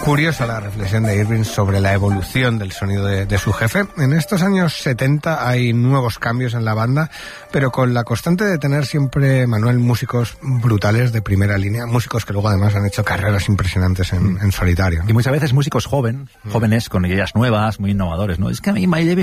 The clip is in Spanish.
Curiosa la reflexión de Irving sobre la evolución del sonido de su jefe. En estos años 70 hay nuevos cambios en la banda, pero con la constante de tener siempre, Manuel, músicos brutales de primera línea, músicos que luego además han hecho carreras impresionantes en solitario, ¿no? Y muchas veces músicos jóvenes con ideas nuevas, muy innovadores, ¿no? Es que a mí Miles